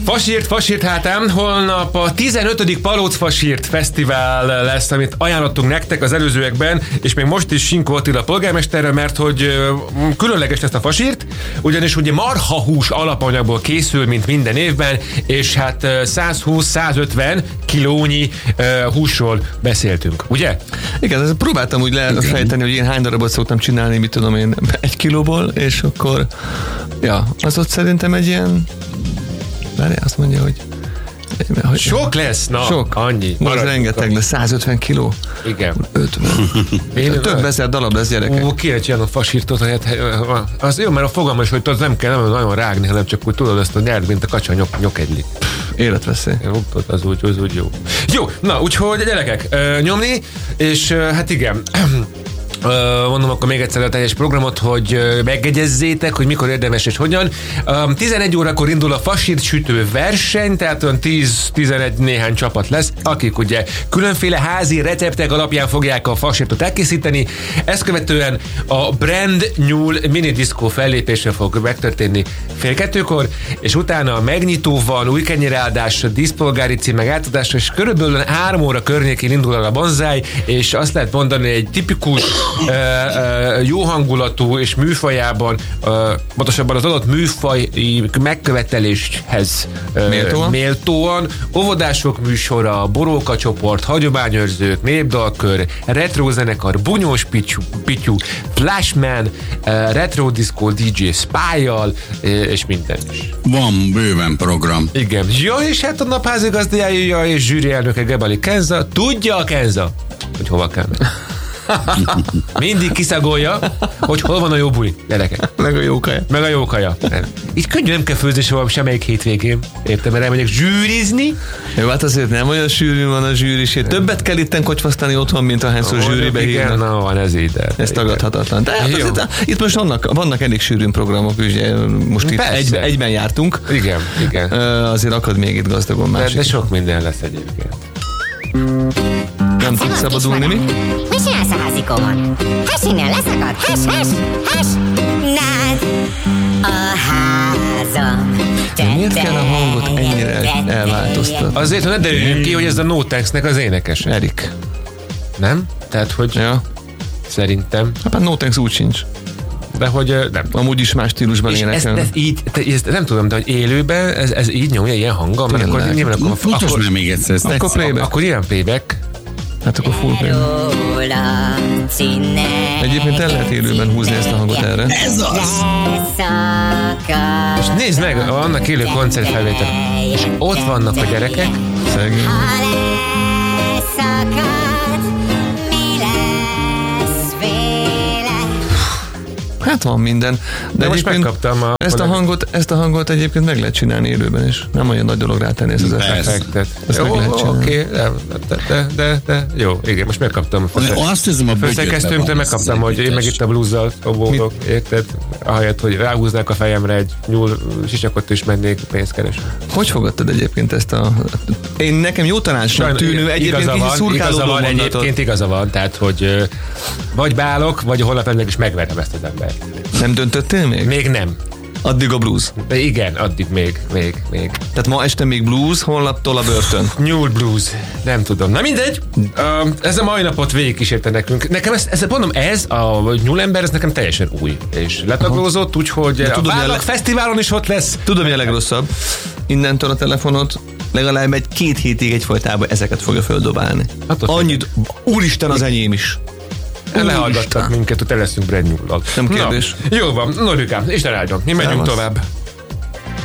Fasírt hátám, holnap a 15. Palóc-Fasírt Fesztivál lesz, amit ajánlottunk nektek az előzőekben, és még most is Sinkó Attila polgármesterre, mert hogy különleges lesz a fasírt, ugyanis ugye marhahús alapanyagból készül, mint minden évben, és hát 120-150 kilónyi húsról beszéltünk, ugye? Igen, próbáltam úgy lefejteni, hogy én hány darabot szoktam csinálni, mit tudom én, 1 kilóból, és akkor az ott szerintem egy ilyen azt mondja, hogy sok lesz, na, sok. Annyi. Most rengeteg, de 150 kiló. Igen. 50. Több ezer darab lesz, gyerekek. Kéne csinálni a fasírtot, az jó, mert a fogalma is, hogy nem kell nagyon rágni, hanem csak úgy tudod ezt a nyert, mint a kacsa nyokegyli. Életveszély. Az úgy jó. Jó, na, úgyhogy gyerekek, nyomni, és hát igen. Mondom akkor még egyszer a teljes programot, hogy megjegyezzétek, hogy mikor érdemes és hogyan. 11 órakor indul a fasírt sütő verseny, tehát olyan 10-11 néhány csapat lesz, akik ugye különféle házi receptek alapján fogják a fasírtot elkészíteni. Ezt követően a Brand Nyúl mini diszkó fellépése fog megtörténni 1:30, és utána a megnyitó van, új kenyeráldás, díszpolgári címek átadása, és körülbelül 3 óra környékén indul el a banzáj, és azt lehet mondani, egy tipikus jó hangulatú és műfajában, pontosabban az adott műfaj megköveteléshez méltóan óvodások műsora, Boróka csoport, hagyományőrzők, népdalkör, retrózenekar, Bunyós Pityu, Flashman, retro disco DJ Spy-jal, és minden is. Van bőven program. Igen. Ja, és hát a napházigazdája és zsűri elnöke Gebali Kenza, tudja a Kenza, hogy hova kell menni. Mindig kiszagolja, hogy hol van a jó buli, gyerekek. Meg a jó kaja. Így könnyű, nem kell főzni soha semmelyik hétvégén. Értem, mert elmegyek zsűrizni. Jó, hát azért nem olyan sűrű van a zsűrisé. Többet kell itten kocsvasztani otthon, mint ahányszor zsűribe hívnak. Na, van ez így. Ez tagadhatatlan. De itt most vannak elég sűrűn programok, ugye most itt egyben jártunk. Igen. Azért akad még itt gazdagon másik. De sok minden lesz egyébként. Nem tudsz szabadulni, mi? Mit csinálsz a házikóban? Hes innen, leszakad! Hes! Nád a házam. De miért kell a hangot ennyire elváltoztatni? Azért, hogy ne derüljünk ki, hogy ez a Notex-nek az énekes. Erik. Nem? Tehát, hogy szerintem. Hát Notex úgy sincs. De hogy nem. Amúgy is más stílusban énekel. Ezt nem tudom, de hogy élőben ez így nyomja ilyen hanggal, mert akkor nyilván akkor nem még egyszer. Akkor ilyen playback. Hát akkor full playback. Egyébként el lehet élőben húzni ezt a hangot erre. Ez az! És nézd meg, annak élő koncertfelvétel. És ott vannak a gyerekek. Szegény. Hát van minden. De most megkaptam ezt a hangot egyébként meg lehet csinálni élőben is. Nem olyan nagy dolog rátenni ezt az effektet. Ezt meg lehet csinálni. Oké, de jó, igen, most megkaptam. Azt hiszem a főszerkesztőmtől megkaptam, hogy én meg itt a bluzzal szobódok, érted? Ahelyett, hogy ráhúznák a fejemre egy nyúl sisakot is mennék pénzkeresni. Hogy fogadtad egyébként ezt a... Én nekem jó tanácsnak tűnő, egyébként kicsit szurkálódó mondatot. Egyébként igaza van, tehát, hogy vagy bálok, vagy holnap ennek is megverem ezt az embert. Nem döntöttél még? Még nem. Addig a blues. De igen, addig még. Tehát ma este még blues, holnaptól a börtön. Nyúl blues. Nem tudom. Na mindegy. Ez a mai napot végigkísérte nekünk. Nekem ez a nyúlember, ez nekem teljesen új. És letaglózott, úgyhogy a Vállag Fesztiválon is ott lesz. Tudom, mi a legrosszabb? Innentől a telefonot legalább 2 hétig egyfolytában ezeket fogja földobálni. Hát annyit, úristen, az enyém is. Lehallgattak minket, hogy te leszünk Brand Nyúllal. Nem kérdés. Na, jó van, Norikám, Isten áldjon. Mi megyünk tovább.